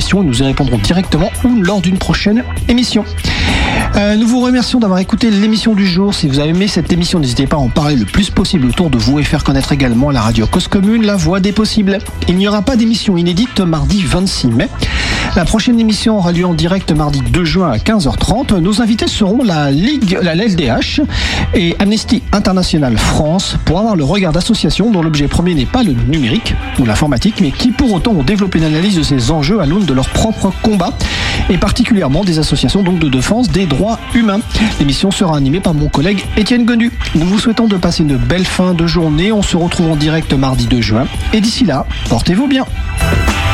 questions et nous y répondrons directement ou lors d'une prochaine émission. Nous vous remercions d'avoir écouté l'émission du jour. Si vous avez aimé cette émission, n'hésitez pas à en parler le plus possible autour de vous et faire connaître également la radio Cause Commune, la voix des possibles. Il n'y aura pas d'émission inédite mardi 26 mai. La prochaine émission aura lieu en direct mardi 2 juin à 15h30. Nos invités seront la LDH et Amnesty International France pour avoir le regard d'associations dont l'objet premier n'est pas le numérique ou l'informatique, mais qui pour autant ont développé une analyse de ces enjeux à l'aune de leur propre combat et particulièrement des associations donc de défense des droits humains. L'émission sera animée par mon collègue Étienne Gonu. Nous vous souhaitons de passer une belle fin de journée. On se retrouve en direct mardi 2 juin. Et d'ici là, portez-vous bien.